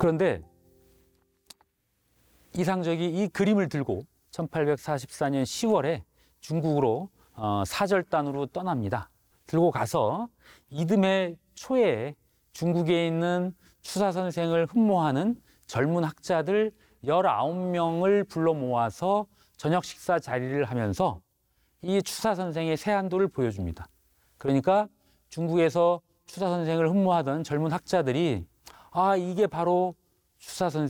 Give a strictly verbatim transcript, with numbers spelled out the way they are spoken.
그런데 이상적이 이 그림을 들고 천팔백사십사 년 시월에 중국으로 어, 사절단으로 떠납니다. 들고 가서 이듬해 초에 중국에 있는 추사 선생을 흠모하는 젊은 학자들 열아홉 명을 불러 모아서 저녁 식사 자리를 하면서 이 추사 선생의 세한도를 보여줍니다. 그러니까 중국에서 추사 선생을 흠모하던 젊은 학자들이 아, 이게 바로 추사 선생